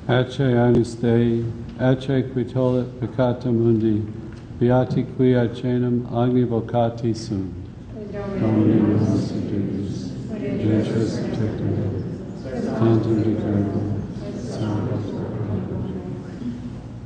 Ace Agnus Dei, Ace qui tollit peccata mundi, beati qui acenum agni vocati sunt. Domini nos adibus, gentres tecum, tantum decurabit.